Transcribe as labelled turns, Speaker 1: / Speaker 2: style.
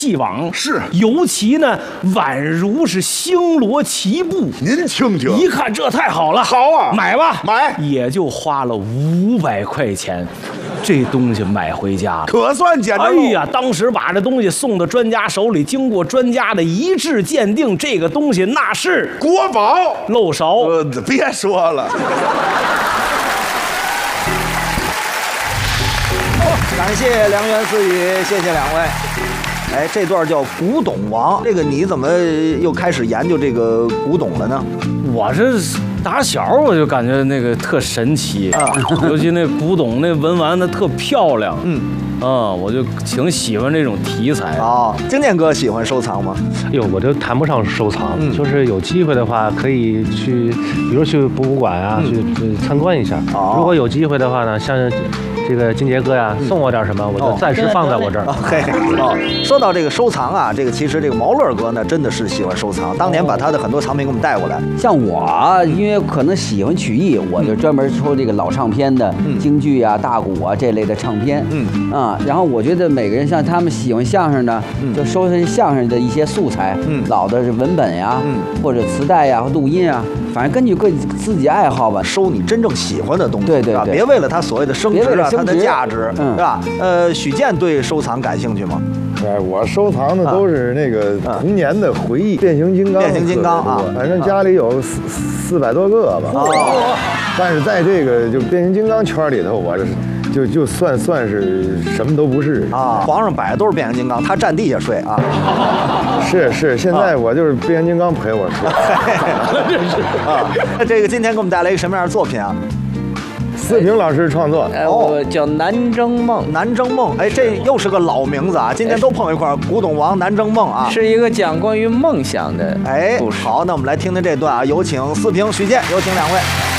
Speaker 1: 继往，
Speaker 2: 是，
Speaker 1: 尤其呢，宛如是星罗棋布。
Speaker 2: 您听听，
Speaker 1: 一看这太好了，
Speaker 2: 好啊，
Speaker 1: 买吧，
Speaker 2: 买，
Speaker 1: 也就花了500块钱，这东西买回家了，
Speaker 2: 可算捡着了。
Speaker 1: 哎呀，当时把这东西送到专家手里，经过专家的一致鉴定，这个东西那是
Speaker 2: 国宝。
Speaker 1: 漏勺。
Speaker 2: 别说了。
Speaker 3: 感谢良缘私语，谢谢两位。哎，这段叫古董王，这个你怎么又开始研究这个古董了呢？
Speaker 1: 我这打小我就感觉那个特神奇啊，尤其那古董那文玩的特漂亮，我就挺喜欢这种题材。
Speaker 3: 哦，经典哥喜欢收藏吗？
Speaker 4: 哟，我就谈不上收藏，就是有机会的话可以去，比如去博物馆啊，去参观一下。如果有机会的话呢，像这个金杰哥呀，送我点什么，我就暂时放在我这儿。
Speaker 3: 嘿，说到这个收藏啊，这个其实这个毛乐哥呢，真的是喜欢收藏，当年把他的很多藏品给我们带过来。
Speaker 5: 像我，因为可能喜欢曲艺，我就专门抽这个老唱片的京剧啊、大鼓啊这类的唱片。然后我觉得每个人像他们喜欢相声的，就收藏相声的一些素材，老的文本呀，或者磁带呀、录音啊，反正根据自己爱好吧，
Speaker 3: 收你真正喜欢的东西。
Speaker 5: 对，
Speaker 3: 别为了它所谓的升值啊，它的价值，对吧？许健对收藏感兴趣吗？
Speaker 6: 哎，我收藏的都是那个童年的回忆，变形金刚啊，反正家里有400多个吧。但是在这个就变形金刚圈里头，我就算是什么都不是
Speaker 3: 啊。床上摆的都是变形金刚，他站地下睡啊。
Speaker 6: 是，现在我就是变形金刚陪我睡。
Speaker 3: 那这个今天给我们带来一个什么样的作品啊？
Speaker 6: 四平老师创作，
Speaker 7: 我叫南征梦。
Speaker 3: 南征梦，哎，这又是个老名字啊！今天都碰一块儿，古董王南征梦啊，
Speaker 7: 是一个讲关于梦想的
Speaker 3: 故事。好，那我们来听听这段啊，有请四平、许健，有请两位。